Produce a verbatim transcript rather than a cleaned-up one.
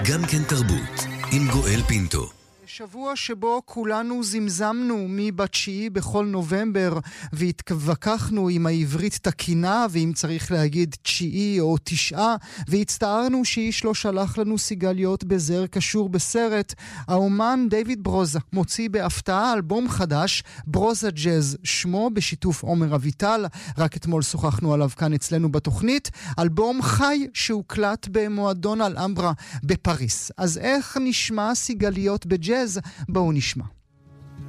גם כן תרבות, עם גואל פינטו. שבוע שבו כולנו זמזמנו מי בתשיעי בכל נובמבר והתווכחנו עם העברית תקינה ואם צריך להגיד תשיעי או תשעה, והצטערנו שאיש לא שלח לנו סיגליות בזר קשור בסרט. האומן דיוויד ברוזה מוציא בהפתעה אלבום חדש, ברוזה ג'אז שמו, בשיתוף עומר אביטל. רק אתמול שוחחנו עליו כאן אצלנו בתוכנית. אלבום חי שהוקלט במועדון אלאמברה בפריס. אז איך נשמע סיגליות בג'אז? בואו נשמע.